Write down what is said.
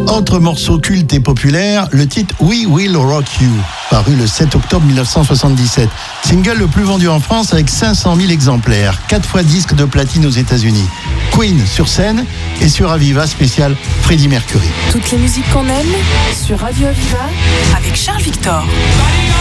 Autre morceau culte et populaire, le titre We Will Rock You, paru le 7 octobre 1977. Single le plus vendu en France avec 500 000 exemplaires, 4 fois disque de platine aux États-Unis. Queen sur scène et sur Aviva spécial Freddie Mercury. Toutes les musiques qu'on aime sur Radio Aviva avec Charles Victor.